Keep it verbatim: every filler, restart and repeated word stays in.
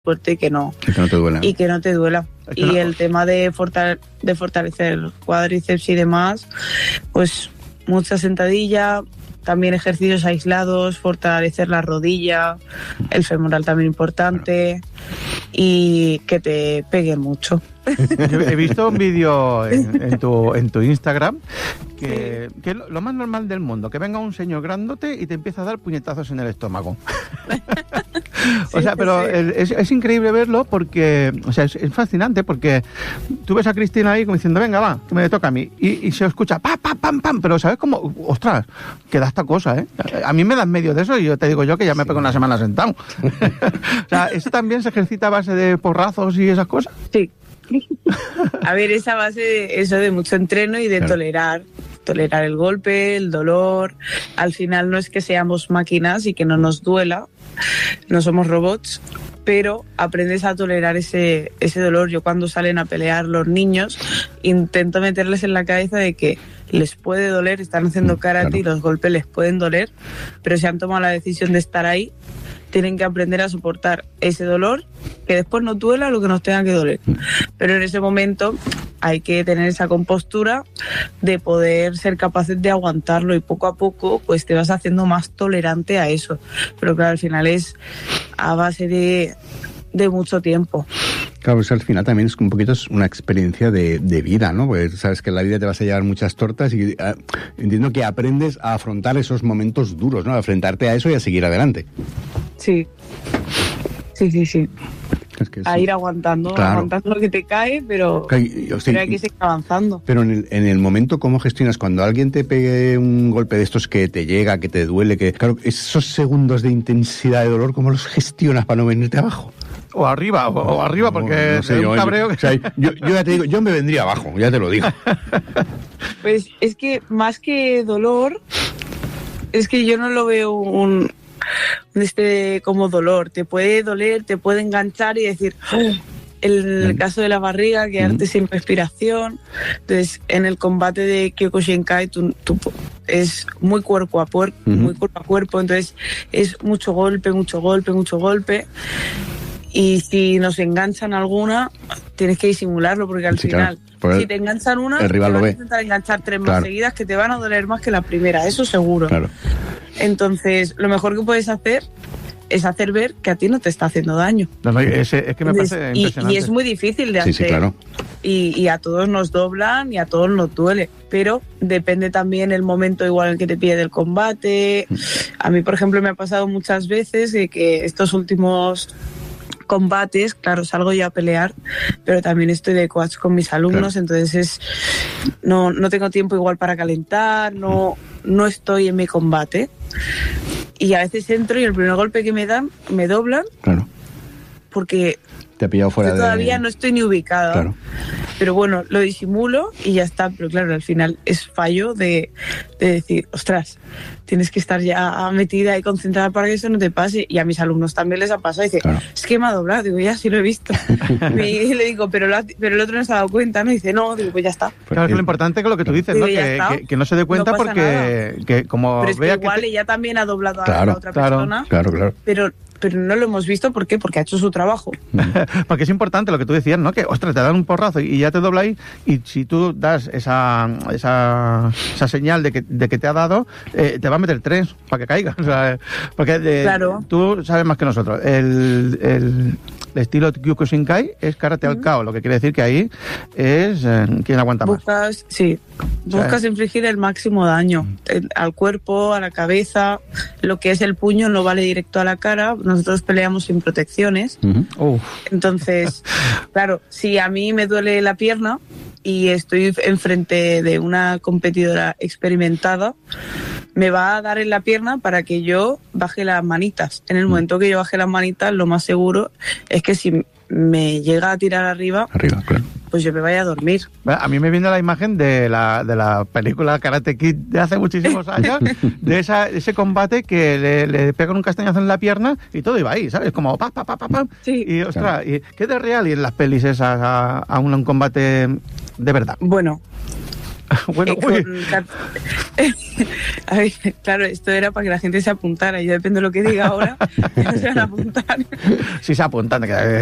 fuerte y que no, y que no te duela. Y que no te duela. Es que y no. El tema de, fortale- de fortalecer el cuádriceps y demás, pues mucha sentadilla, también ejercicios aislados, fortalecer la rodilla, el femoral también importante, y que te pegue mucho. He visto un vídeo en, en, tu, en tu Instagram que, sí. que es lo más normal del mundo, que venga un señor grandote y te empieza a dar puñetazos en el estómago. Sí, o sea, pero sí. es, es increíble verlo porque, o sea, es, es fascinante porque tú ves a Cristina ahí como diciendo, venga, va, que me toca a mí, y, y se escucha pam, pam, pam, pam, pero ¿sabes cómo? Ostras, que da esta cosa, ¿eh? A mí me das medio de eso y yo te digo yo que ya me sí. pego una semana sentado. O sea, ¿eso también se ejercita a base de porrazos y esas cosas? Sí. A ver, esa base de eso de mucho entreno y de claro. tolerar, tolerar el golpe, el dolor. Al final no es que seamos máquinas y que no nos duela, no somos robots, pero aprendes a tolerar ese, ese dolor. Yo cuando salen a pelear los niños intento meterles en la cabeza de que les puede doler, están haciendo karate claro. y los golpes les pueden doler, pero si han tomado la decisión de estar ahí, tienen que aprender a soportar ese dolor, que después nos duela lo que nos tenga que doler. Pero en ese momento hay que tener esa compostura de poder ser capaces de aguantarlo y poco a poco pues te vas haciendo más tolerante a eso. Pero claro, al final es a base de, de mucho tiempo. Claro, pues al final también es un poquito una experiencia de, de vida, ¿no? Porque sabes que en la vida te vas a llevar muchas tortas y uh, entiendo que aprendes a afrontar esos momentos duros, ¿no? A enfrentarte a eso y a seguir adelante. Sí, sí, sí, sí. Es que a sí. ir aguantando, claro. aguantando lo que te cae, pero, claro, yo, sí, pero hay que seguir avanzando. Pero en el, en el momento, ¿cómo gestionas cuando alguien te pegue un golpe de estos que te llega, que te duele, que claro, esos segundos de intensidad de dolor, ¿cómo los gestionas para no venirte abajo? O arriba, o, o arriba, porque no, no sé, es un cabreo. Yo, o sea, yo, yo ya te digo, yo me vendría abajo, ya te lo digo. Pues es que más que dolor, es que yo no lo veo un este como dolor. Te puede doler, te puede enganchar y decir, oh, el caso de la barriga, quedarte mm. sin respiración. Entonces, en el combate de Kyokushinkai, tú, tú es muy cuerpo a cuerpo, mm-hmm. muy cuerpo a cuerpo, entonces es mucho golpe, mucho golpe, mucho golpe. Y si nos enganchan alguna, tienes que disimularlo, porque al sí, final, claro. si te enganchan una, el rival te van lo a ve. intentar enganchar tres claro. más seguidas que te van a doler más que la primera, eso seguro. Claro. Entonces, lo mejor que puedes hacer es hacer ver que a ti no te está haciendo daño. No, no, es, es que me parece Entonces, impresionante. Y, y es muy difícil de sí, hacer. Sí, claro. Y, y a todos nos doblan y a todos nos duele. Pero depende también el momento igual en el que te pide el combate. A mí, por ejemplo, me ha pasado muchas veces de que estos últimos combates, claro, salgo yo a pelear, pero también estoy de coach con mis alumnos, claro. entonces es, no, no tengo tiempo igual para calentar, no, no estoy en mi combate. Y a veces entro y el primer golpe que me dan, me doblan, claro. porque te ha pillado fuera yo todavía de... no estoy ni ubicada. Claro. Pero bueno, lo disimulo y ya está. Pero claro, al final es fallo de, de decir, ostras, tienes que estar ya metida y concentrada para que eso no te pase. Y a mis alumnos también les ha pasado. Y dice, claro. es que me ha doblado. Digo, ya sí lo he visto. Y le digo, pero, lo ha, pero el otro no se ha dado cuenta, ¿no? Y dice, no, digo, pues ya está. Claro, es lo importante que lo que tú dices, digo, ¿no? Que, que, que no se dé cuenta no porque que como pero es vea que igual que te... ella también ha doblado claro, a la otra claro, persona. Claro, claro. Pero... pero no lo hemos visto, ¿por qué? Porque ha hecho su trabajo. Porque es importante lo que tú decías, ¿no? Que, ostras, te dan un porrazo y ya te dobla ahí, y si tú das esa esa, esa señal de que, de que te ha dado, eh, te va a meter tres para que caiga. O sea, porque de, claro. tú sabes más que nosotros. El, el, el estilo Kyokushinkai es karate al K O, lo que quiere decir que ahí es eh, quien aguanta más. Buscas, sí, buscas o sea, infligir el máximo daño eh, al cuerpo, a la cabeza. Lo que es el puño no vale directo a la cara. Nosotros peleamos sin protecciones. Uh-huh. Oh. Entonces, claro, si a mí me duele la pierna y estoy enfrente de una competidora experimentada, me va a dar en la pierna para que yo baje las manitas. En el momento que yo baje las manitas, lo más seguro es que si me llega a tirar arriba, arriba claro. pues yo me vaya a dormir. A mí me viene la imagen de la, de la película Karate Kid de hace muchísimos años, de esa, ese combate que le, le pegan un castañazo en la pierna y todo iba ahí, ¿sabes? Como pa, pa, pa, pa, pa. Sí. Y ostras, claro. y, ¿qué de real y en las pelis esas a, a un, un combate de verdad? Bueno, Bueno, eh, con... A ver, claro, esto era para que la gente se apuntara. Yo depende de lo que diga ahora, no se van a apuntar. Sí se apuntan, que